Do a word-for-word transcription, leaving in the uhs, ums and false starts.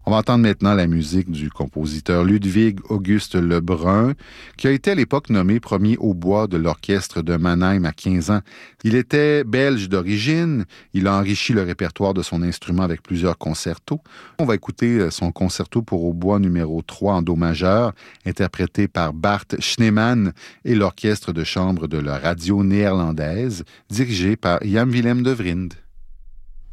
On va entendre maintenant la musique du compositeur Ludwig Auguste Lebrun, qui a été à l'époque nommé premier hautbois de l'orchestre de Mannheim à quinze ans. Il était belge d'origine, il a enrichi le répertoire de son instrument avec plusieurs concertos. On va écouter son concerto pour hautbois numéro trois en do majeur, interprété par Bart Schneemann et l'orchestre de chambre de la radio néerlandaise, dirigé par Jan Willem de Vriend.